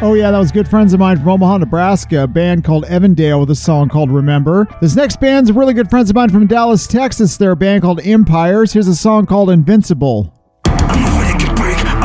Oh yeah, that was good friends of mine from Omaha, Nebraska, a band called Evandale with a song called Remember. This next band's really good friends of mine from Dallas, Texas. They're a band called Empires. Here's a song called Invincible.